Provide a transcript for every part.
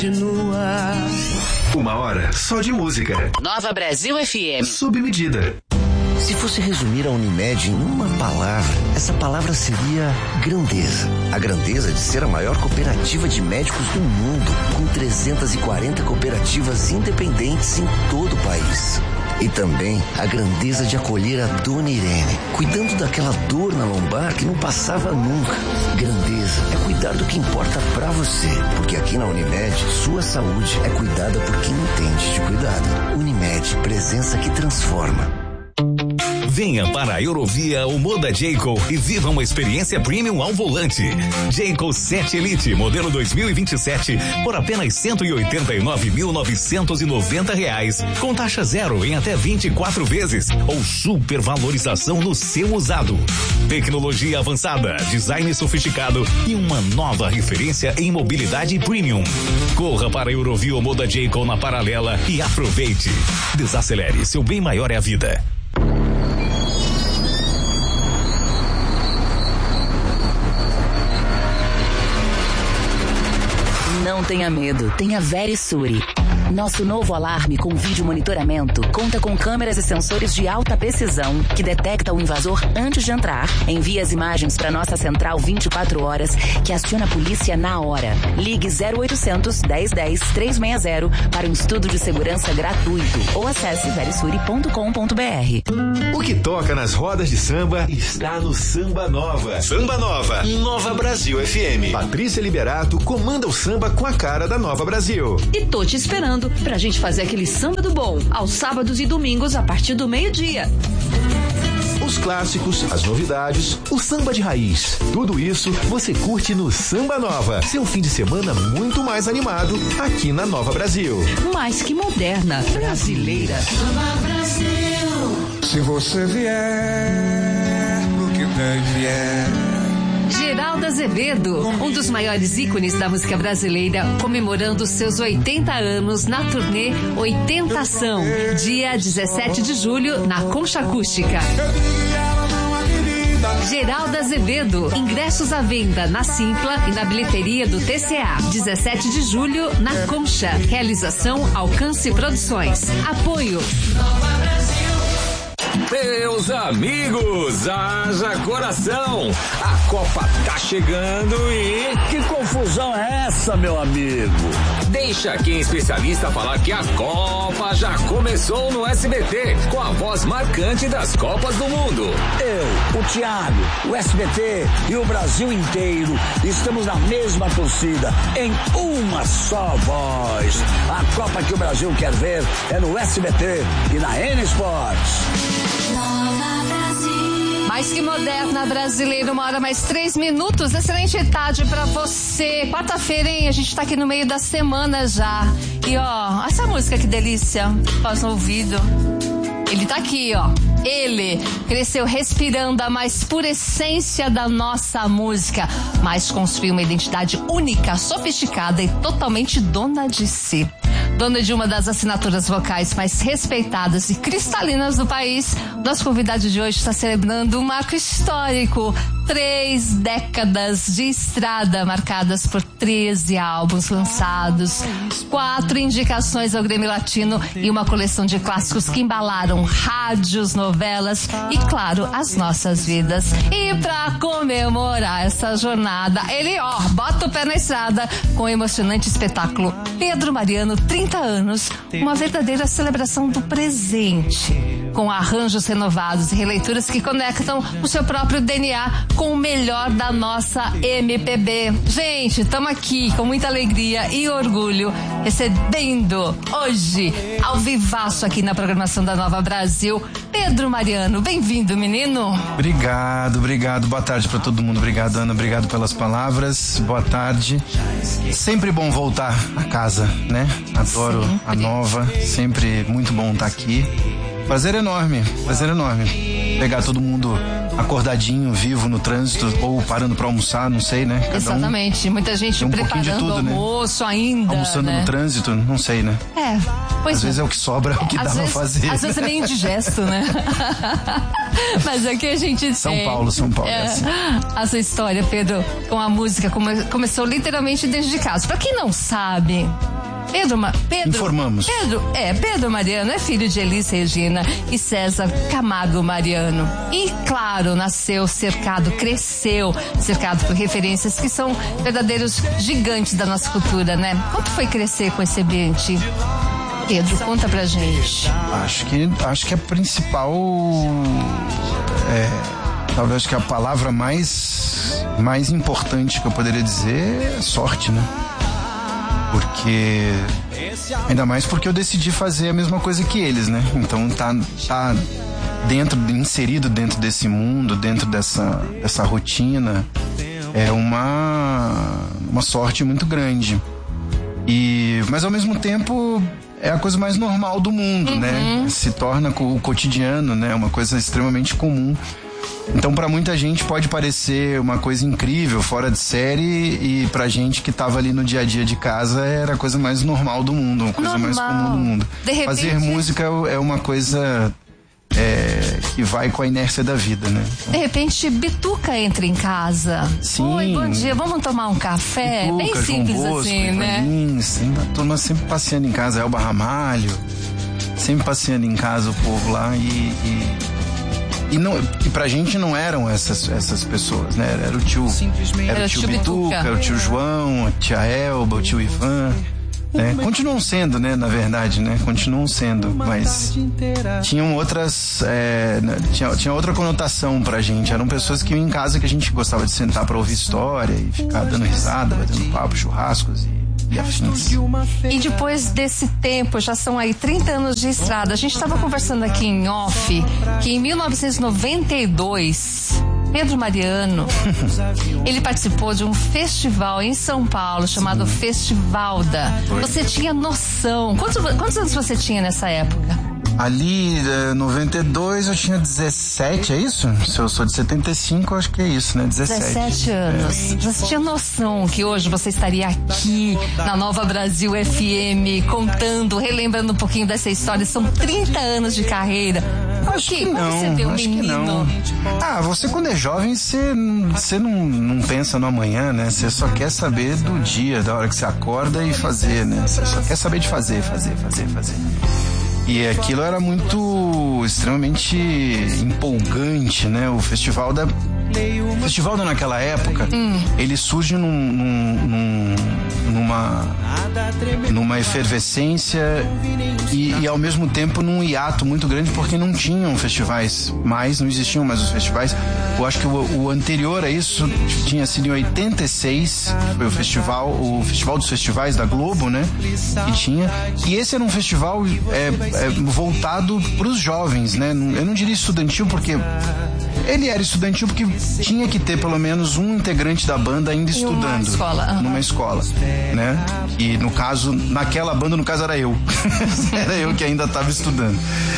Uma hora só de música. Nova Brasil FM. Sob medida. Se fosse resumir a Unimed em uma palavra, essa palavra seria grandeza. A grandeza de ser a maior cooperativa de médicos do mundo, com 340 cooperativas independentes em todo o país. E também a grandeza de acolher a Dona Irene, cuidando daquela dor na lombar que não passava nunca. Grandeza é cuidar do que importa pra você, porque aqui na Unimed, sua saúde é cuidada por quem entende de cuidado. Unimed, presença que transforma. Venha para a Eurovia ou Moda Jayco e viva uma experiência premium ao volante. Jayco 7 Elite, modelo 2027, por apenas R$189.990, com taxa zero em até 24 vezes, ou supervalorização no seu usado. Tecnologia avançada, design sofisticado e uma nova referência em mobilidade premium. Corra para a Eurovia ou Moda Jayco na Paralela e aproveite. Desacelere, seu bem maior é a vida. Não tenha medo, tenha Verisure. Nosso novo alarme com vídeo monitoramento conta com câmeras e sensores de alta precisão que detecta o invasor antes de entrar, envia as imagens para nossa central 24 horas que aciona a polícia na hora. Ligue 0800 1010 360 para um estudo de segurança gratuito ou acesse verisure.com.br. O que toca nas rodas de samba está no Samba Nova. Samba Nova, Nova Brasil FM. Patrícia Liberato comanda o samba com a cara da Nova Brasil. E tô te esperando pra gente fazer aquele samba do bom, aos sábados e domingos a partir do meio-dia. Os clássicos, as novidades, o samba de raiz. Tudo isso você curte no Samba Nova. Seu fim de semana muito mais animado aqui na Nova Brasil. Mais que moderna, brasileira. Nova Brasil. Se você vier, o que bem vier. Geraldo Azevedo, um dos maiores ícones da música brasileira, comemorando seus 80 anos na turnê 80ação, dia 17 de julho, na Concha Acústica. Geraldo Azevedo, ingressos à venda na Simpla e na bilheteria do TCA, 17 de julho, na Concha. Realização Alcance Produções. Apoio Nova Brasil. Meus amigos, haja coração! A Copa tá chegando e... Que confusão é essa, meu amigo? Deixa quem é especialista falar que a Copa já começou no SBT, com a voz marcante das Copas do Mundo. Eu, o Thiago, o SBT e o Brasil inteiro estamos na mesma torcida, em uma só voz. A Copa que o Brasil quer ver é no SBT e na N Sports. Mais que moderna, brasileira, 1h mais 3 minutos. Excelente tarde pra você. Quarta-feira, hein? A gente tá aqui no meio da semana já. E ó, essa música que delícia. Faz no ouvido. Ele tá aqui, ó. Ele cresceu respirando a mais pura essência da nossa música, mas construiu uma identidade única, sofisticada e totalmente dona de si. Dona de uma das assinaturas vocais mais respeitadas e cristalinas do país, nosso convidado de hoje está celebrando um marco histórico. 3 décadas de estrada marcadas por 13 álbuns lançados, 4 indicações ao Grêmio Latino e uma coleção de clássicos que embalaram rádios, novelas e, claro, as nossas vidas. E pra comemorar essa jornada, ele, ó, bota o pé na estrada com o emocionante espetáculo Pedro Mariano, 30 anos, uma verdadeira celebração do presente, com arranjos renovados e releituras que conectam o seu próprio DNA com o melhor da nossa MPB. Gente, estamos aqui com muita alegria e orgulho, recebendo hoje, ao vivaço aqui na programação da Nova Brasil, Pedro Mariano. Bem-vindo, menino. Obrigado. Boa tarde pra todo mundo. Obrigado, Ana. Obrigado pelas palavras. Boa tarde. Sempre bom voltar a casa, né? Adoro sempre. A Nova. Sempre muito bom estar aqui. Prazer enorme. Pegar todo mundo acordadinho, vivo no trânsito ou parando pra almoçar, não sei, né? Exatamente. Muita gente preparando tudo, almoço, né? Ainda. Almoçando, né? No trânsito, não sei, né? Pois às vezes é o que sobra, o que dá pra fazer. Às vezes é meio indigesto, né? Mas aqui a gente tem. São Paulo. Assim. A sua história, Pedro, com a música começou literalmente dentro de casa. Pra quem não sabe, Pedro, informamos. Pedro Mariano é filho de Elis Regina e César Camargo Mariano. E, claro, cresceu cercado por referências que são verdadeiros gigantes da nossa cultura, né? Como foi crescer com esse ambiente? Pedro, conta pra gente. Acho que a principal talvez que a palavra mais importante que eu poderia dizer é sorte, né? Porque ainda mais porque eu decidi fazer a mesma coisa que eles, né? Então tá inserido dentro desse mundo, dentro dessa rotina, é uma sorte muito grande. Mas ao mesmo tempo é a coisa mais normal do mundo, né? Se torna o cotidiano, né? Uma coisa extremamente comum. Então, pra muita gente pode parecer uma coisa incrível, fora de série, e pra gente que tava ali no dia a dia de casa era a coisa mais normal do mundo, uma coisa mais comum do mundo. De repente... Fazer música é uma coisa que vai com a inércia da vida, né? De repente, Bituca entra em casa. Sim. Oi, bom dia, vamos tomar um café? Bituca, bem simples João Bosco, assim, né? A turma sempre passeando em casa, Elba Ramalho, sempre passeando em casa o povo lá e pra gente não eram essas pessoas, né? Era o tio Bituca, era o tio João, a tia Elba, o tio Ivan. Continuam sendo, né? Na verdade, né? Continuam sendo, mas tinham outras... tinha outra conotação pra gente. Eram pessoas que iam em casa que a gente gostava de sentar pra ouvir história e ficar dando risada, batendo papo, churrascos e afins. E depois desse tempo, já são aí 30 anos de estrada. A gente estava conversando aqui em off que em 1992 Pedro Mariano ele participou de um festival em São Paulo chamado Festivalda. Você tinha noção? Quantos anos você tinha nessa época? Ali, 92, eu tinha 17, é isso? Se eu sou de 75, eu acho que é isso, né? 17 anos. Você tinha noção que hoje você estaria aqui na Nova Brasil FM contando, relembrando um pouquinho dessa história? São 30 anos de carreira. Acho que não. Você quando é jovem, você não pensa no amanhã, né? Você só quer saber do dia, da hora que você acorda e fazer, né? Você só quer saber de fazer. E aquilo era extremamente empolgante, né? O Festivalda naquela época, ele surge numa efervescência e ao mesmo tempo num hiato muito grande, porque não tinham festivais mais, não existiam mais os festivais. Eu acho que o anterior a isso tinha sido em 86, foi o Festival dos Festivais da Globo, né? Que tinha. E esse era um festival voltado pros jovens, né? Eu não diria estudantil, porque ele era estudantil porque tinha que ter pelo menos um integrante da banda ainda estudando numa escola, né? E naquela banda, no caso, era eu. Era eu que ainda estava estudando.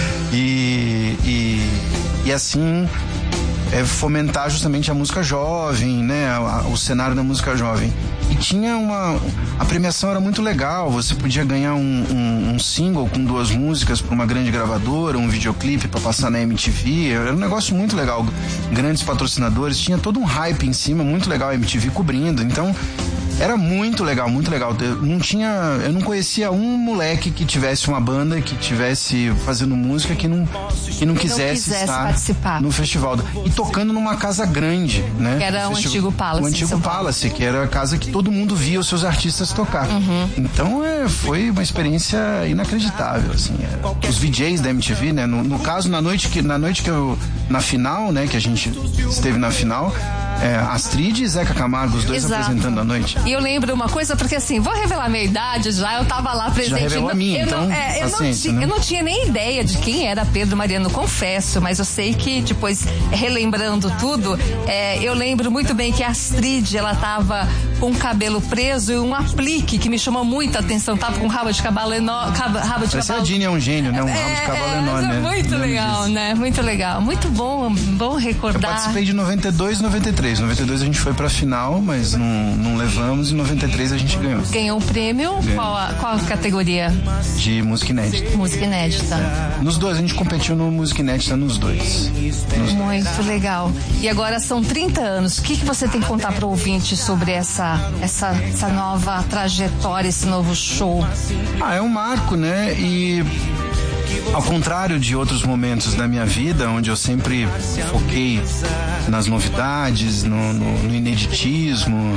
E assim, fomentar justamente a música jovem, né? O cenário da música jovem. E tinha a premiação era muito legal, você podia ganhar um single com 2 músicas para uma grande gravadora, um videoclipe para passar na MTV, era um negócio muito legal, grandes patrocinadores, tinha todo um hype em cima, muito legal, a MTV cobrindo, então era muito legal, muito legal. Eu não conhecia um moleque que tivesse uma banda, que tivesse fazendo música, que não quisesse estar participar no festival. E tocando numa casa grande, né? Que era o antigo Palace. O antigo Palace, que era a casa que todo mundo via os seus artistas tocar. Então foi uma experiência inacreditável, assim. Os VJs da MTV, né? No caso, na final, né? Que a gente esteve na final, Astrid e Zeca Camargo, os dois apresentando a noite. E eu lembro uma coisa, porque assim, vou revelar minha idade já, eu tava lá presente. Já revelou a minha, então, eu não tinha nem ideia de quem era Pedro Mariano, confesso, mas eu sei que depois, relembrando tudo, eu lembro muito bem que a Astrid, ela tava com o cabelo preso e um aplique que me chamou muita atenção. Tava com rabo de cavalo enorme. Parece a Dini é um gênio, né? Um rabo de cavalo enorme, né? Muito legal, né? Muito legal. Muito bom recordar. Eu participei de 92 e 93. 92 a gente foi pra final, mas não levamos. E 93 a gente ganhou. Ganhou um prêmio? Qual a categoria? De música inédita. Música inédita. Nos dois, a gente competiu no música inédita nos dois. Muito legal. E agora são 30 anos. O que você tem que contar para o ouvinte sobre essa nova trajetória, esse novo show? É um marco, né? E ao contrário de outros momentos da minha vida, onde eu sempre foquei nas novidades, no ineditismo,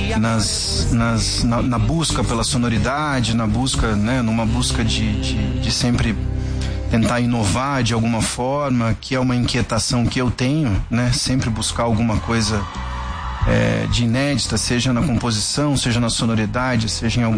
na busca pela sonoridade, numa busca de sempre tentar inovar de alguma forma, que é uma inquietação que eu tenho, né? Sempre buscar alguma coisa de inédita, seja na composição, seja na sonoridade, seja em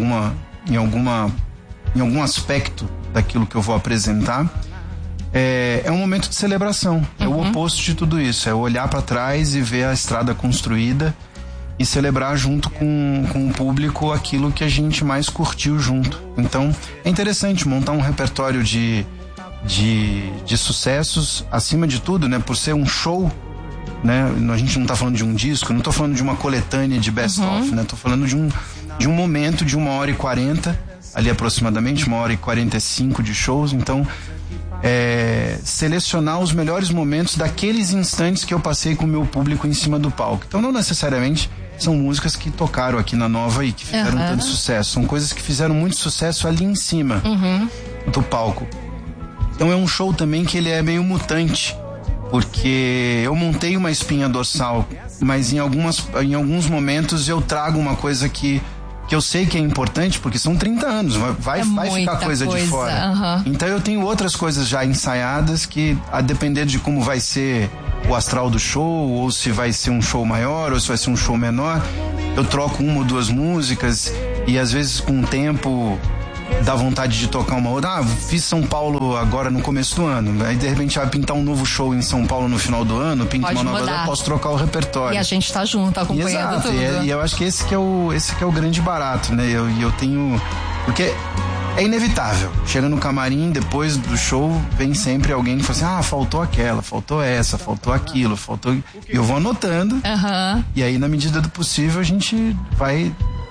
algum aspecto daquilo que eu vou apresentar. É um momento de celebração. É o oposto de tudo isso. É olhar para trás e ver a estrada construída e celebrar junto com o público aquilo que a gente mais curtiu junto. Então, é interessante montar um repertório de sucessos, acima de tudo, né? Por ser um show, né? A gente não tá falando de um disco, não tô falando de uma coletânea de best-of, né? Tô falando de um momento de 1h40, ali aproximadamente, 1h45 de shows. Então, selecionar os melhores momentos daqueles instantes que eu passei com o meu público em cima do palco. Então, não necessariamente são músicas que tocaram aqui na Nova e que fizeram tanto sucesso. São coisas que fizeram muito sucesso ali em cima do palco. Então é um show também que ele é meio mutante, porque eu montei uma espinha dorsal, mas em alguns momentos eu trago uma coisa que eu sei que é importante, porque são 30 anos, vai ficar coisa de fora. Então eu tenho outras coisas já ensaiadas que, a depender de como vai ser o astral do show, ou se vai ser um show maior, ou se vai ser um show menor, eu troco uma ou duas músicas, e às vezes com o tempo dá vontade de tocar uma outra. Fiz São Paulo agora no começo do ano, aí de repente vai pintar um novo show em São Paulo no final do ano, pinta uma nova, eu posso trocar o repertório. E a gente tá junto, acompanhando. Exato, tudo. E eu acho que esse que é o grande barato, né? Eu tenho... Porque é inevitável. Chega no camarim, depois do show, vem sempre alguém que fala assim, faltou aquela, faltou essa, faltou aquilo, faltou... E eu vou anotando, e aí na medida do possível a gente vai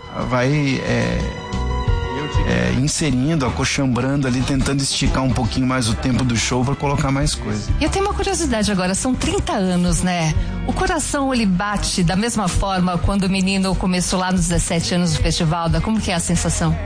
inserindo, acochambrando ali, tentando esticar um pouquinho mais o tempo do show para colocar mais coisa. E eu tenho uma curiosidade agora, são 30 anos, né? O coração, ele bate da mesma forma quando o menino começou lá nos 17 anos do festival? Como que é a sensação?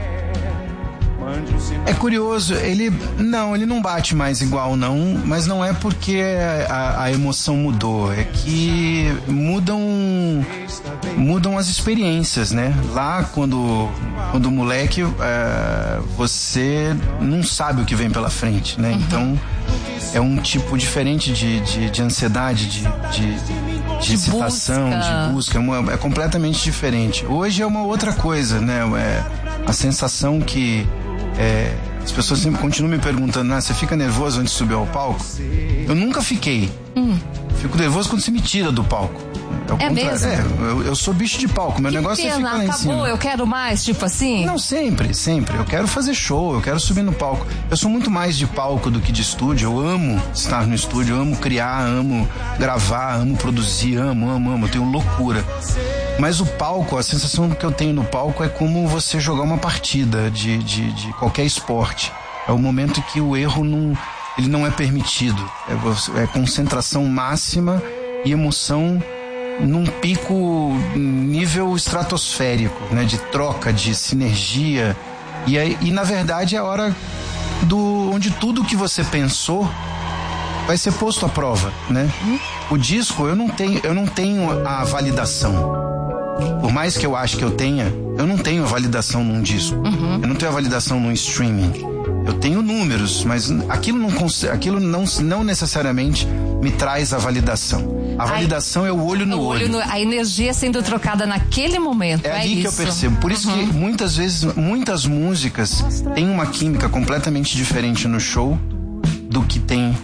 É curioso, ele não bate mais igual não, mas não é porque a emoção mudou, é que mudam as experiências, né? Lá quando moleque, você não sabe o que vem pela frente, né? Então é um tipo diferente de ansiedade, de excitação, de busca, é completamente diferente. Hoje é uma outra coisa, né? A sensação que as pessoas sempre continuam me perguntando, você fica nervoso antes de subir ao palco? Eu nunca fiquei. Fico nervoso quando você me tira do palco. É mesmo? Eu sou bicho de palco, meu negócio é ficar lá em cima. Eu quero mais, tipo assim? Não, sempre. Eu quero fazer show, eu quero subir no palco. Eu sou muito mais de palco do que de estúdio. Eu amo estar no estúdio, eu amo criar, amo gravar, amo produzir, amo. Eu tenho loucura. Mas o palco, a sensação que eu tenho no palco é como você jogar uma partida de qualquer esporte. É o momento que o erro não é permitido. É concentração máxima e emoção num pico nível estratosférico, né? De troca, de sinergia. E na verdade é a hora onde tudo que você pensou vai ser posto à prova, né? O disco, eu não tenho a validação. Por mais que eu ache que eu não tenho a validação num disco. Eu não tenho a validação num streaming. Eu tenho números, mas aquilo não necessariamente me traz a validação. A validação é o olho no olho. A energia sendo trocada naquele momento. É ali que eu percebo. Por isso que muitas vezes, muitas músicas têm uma química completamente diferente no show do que tem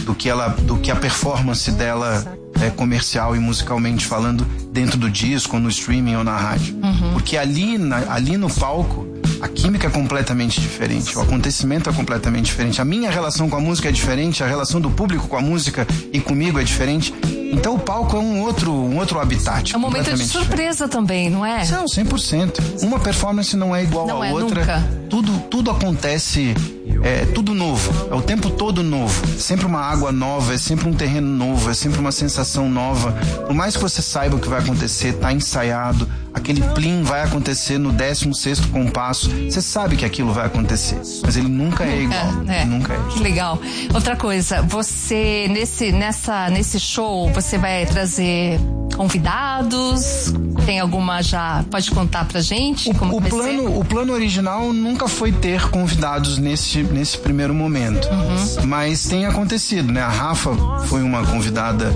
do que a performance dela é comercial e musicalmente falando dentro do disco, ou no streaming ou na rádio. Porque ali no palco a química é completamente diferente, o acontecimento é completamente diferente, a minha relação com a música é diferente, a relação do público com a música e comigo é diferente. Então o palco é um outro habitat. É um momento de surpresa também, não é? Não, 100%. Uma performance não é igual à outra. Nunca. Tudo acontece, tudo novo. É o tempo todo novo. É sempre uma água nova, é sempre um terreno novo, é sempre uma sensação nova. Por mais que você saiba o que vai acontecer, tá ensaiado, aquele plim vai acontecer no 16º compasso. Você sabe que aquilo vai acontecer, mas ele nunca é igual. Nunca é. Que legal. Outra coisa, você nesse show você vai trazer convidados? Tem alguma já? Pode contar pra gente? O plano original nunca foi ter convidados nesse primeiro momento, mas tem acontecido, né? A Rafa foi uma convidada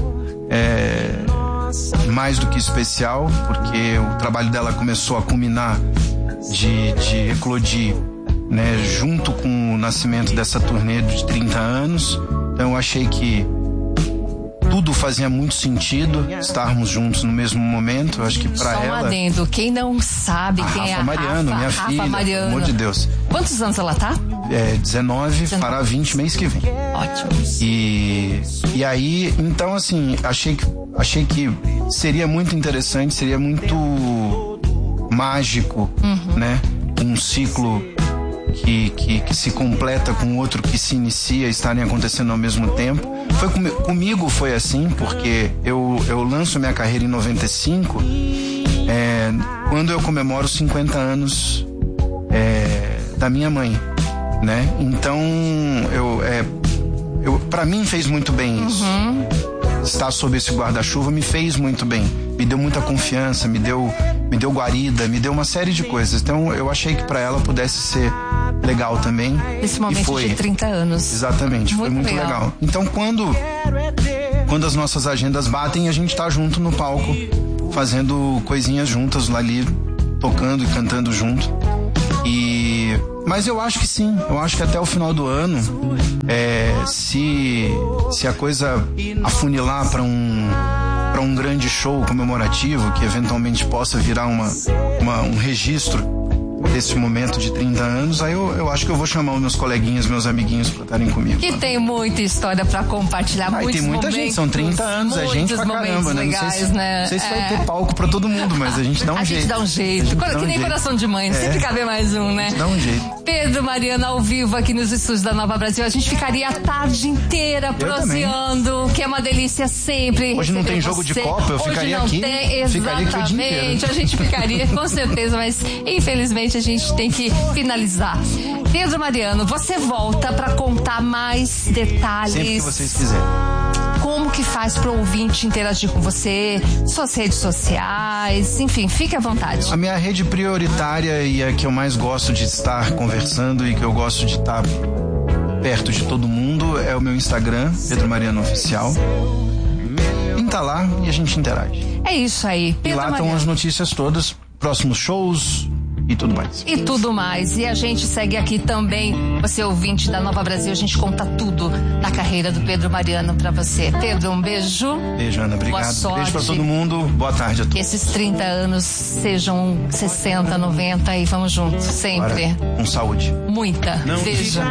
mais do que especial, porque o trabalho dela começou a culminar de eclodir, né, junto com o nascimento dessa turnê de 30 anos. Então eu achei que tudo fazia muito sentido estarmos juntos no mesmo momento. Eu acho que pra ela... Só um adendo, quem não sabe quem é a Rafa Mariano, minha filha, pelo amor de Deus. Quantos anos ela tá? 19 para 20 mês que vem. Ótimo. E aí, então assim, achei que seria muito interessante, seria muito mágico, né? Um ciclo que se completa com outro que se inicia, estarem acontecendo ao mesmo tempo. Comigo foi assim, porque eu lanço minha carreira em 95, quando eu comemoro 50 anos da minha mãe, né? Então pra mim fez muito bem isso. Estar sob esse guarda-chuva me fez muito bem, me deu muita confiança, me deu guarida, me deu uma série de coisas. Então eu achei que pra ela pudesse ser legal também. Esse momento de 30 anos. Exatamente, foi muito legal. Então quando as nossas agendas batem, a gente tá junto no palco, fazendo coisinhas juntas lá ali, tocando e cantando junto. Mas eu acho que sim, eu acho que até o final do ano, se a coisa afunilar para um grande show comemorativo, que eventualmente possa virar um registro desse momento de 30 anos, aí eu acho que eu vou chamar os meus coleguinhas, meus amiguinhos pra estarem comigo. Que tem muita história pra compartilhar, muitos tem muita momentos, gente, são 30 anos, é gente pra caramba, né? Legais, não sei se vai ter palco pra todo mundo, mas a gente dá um jeito. A gente dá um jeito, que nem coração de mãe, sempre cabe mais um, né? Dá um jeito. Pedro Mariano ao vivo aqui nos estúdios da Nova Brasil, a gente ficaria a tarde inteira proseando, que é uma delícia sempre. Hoje não tem jogo de Copa, eu ficaria aqui. Exatamente, a gente ficaria com certeza, mas infelizmente a gente tem que finalizar. Pedro Mariano, você volta pra contar mais detalhes. Sempre que vocês quiserem. Como que faz pro ouvinte interagir com você, suas redes sociais, enfim, fique à vontade. A minha rede prioritária e a que eu mais gosto de estar conversando e que eu gosto de estar perto de todo mundo é o meu Instagram, Pedro Mariano Oficial. Pinta lá e a gente interage. É isso aí, Pedro Mariano. E lá estão as notícias todas, próximos shows e tudo mais. E tudo mais. E a gente segue aqui também, você ouvinte da Nova Brasil, a gente conta tudo da carreira do Pedro Mariano pra você. Pedro, um beijo. Beijo, Ana, obrigado. Boa sorte. Beijo pra todo mundo, boa tarde a todos. Que esses 30 anos sejam 60, 90 e vamos juntos, sempre. Agora, com saúde. Muita. Beijo.